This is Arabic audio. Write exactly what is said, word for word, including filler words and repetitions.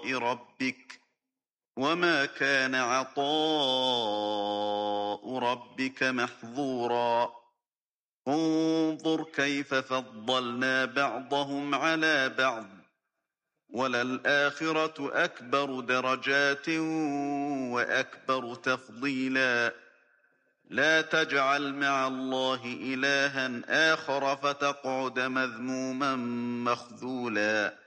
عطاء ربك وما كان عطاء ربك محظورا انظر كيف فضلنا بعضهم على بعض وللآخرة أكبر درجات وأكبر تفضيلا لا تجعل مع الله إلها آخر فتقعد مذموما مخذولا